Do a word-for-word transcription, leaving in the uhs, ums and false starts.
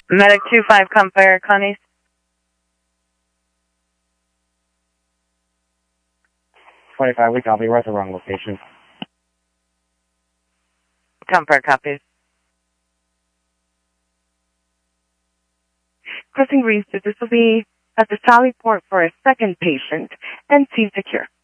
Medic two five, come fire, Connie. twenty-five, we copy. We're at the wrong location. Come fire, copies. Crossing Green, this will be at the Sally Port for a second patient and seem secure.